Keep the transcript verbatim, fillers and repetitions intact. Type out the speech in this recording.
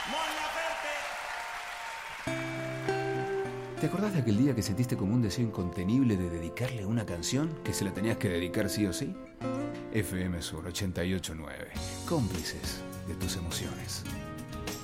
¿Te acordás de aquel día que sentiste como un deseo incontenible de dedicarle una canción que se la tenías que dedicar sí o sí? F M Sur ochenta y ocho punto nueve, cómplices de tus emociones.